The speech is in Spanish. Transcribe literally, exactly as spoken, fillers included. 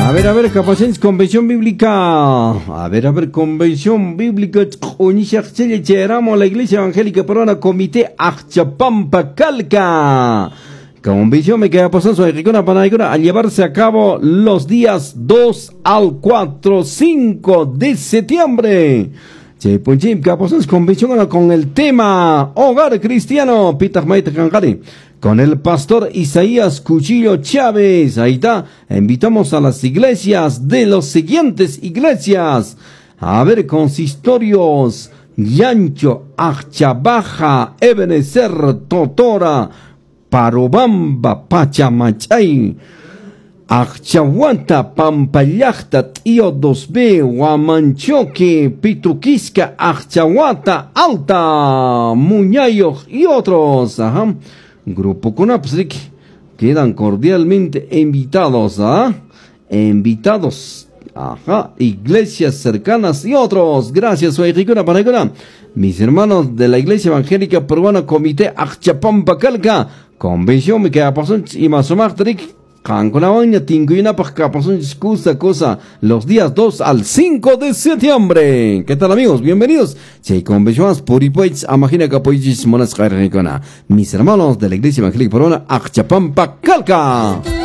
A ver, a ver, capacens convención bíblica. A ver, a ver, convención bíblica. Cheramo la iglesia evangélica peruana, comité Achapampa Calca. Convención me queda pasando sobre Ricona Panaicona a llevarse a cabo los días dos al cuatro, cinco de septiembre. Che, punchim, que pasamos convención con el tema Hogar Cristiano, Pitach Maite Cancari, con el pastor Isaías Cuchillo Chávez. Ahí está, invitamos a las iglesias de las siguientes iglesias. A ver, consistorios: Yancho, Achabaja, Ebenezer, Totora, Parobamba, Pachamachay, Achahuanta, Pampallachta, Tío dos B, Huamanchoque, Pituquisca, Achahuata, Alta, Muñayo y otros. Ajá. Grupo Conapsric quedan cordialmente invitados, ¿ah? Invitados. Ajá. Iglesias cercanas y otros. Gracias, soy Ricona Panagona. Mis hermanos de la Iglesia Evangélica Peruana, Comité Achapampa Calca, convención me queda pasando y más o más con la baña tingüina para pasar excusa cosa los días dos al cinco de septiembre. ¿Qué tal, amigos? Bienvenidos. Si convenciones por ipuets a máquina capoichis monas caernicona. Mis hermanos de la Iglesia Evangélica Peruana, Achapampa Calca.